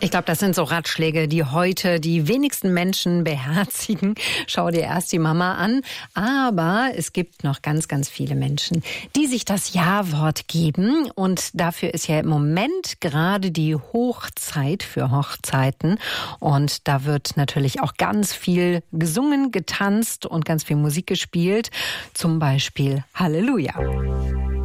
Ich glaube, das sind so Ratschläge, die heute die wenigsten Menschen beherzigen. Schau dir erst die Mama an. Aber es gibt noch ganz, ganz viele Menschen, die sich das Ja-Wort geben. Und dafür ist ja im Moment gerade die Hochzeit für Hochzeiten. Und da wird natürlich auch ganz viel gesungen, getanzt und ganz viel Musik gespielt. Zum Beispiel Halleluja.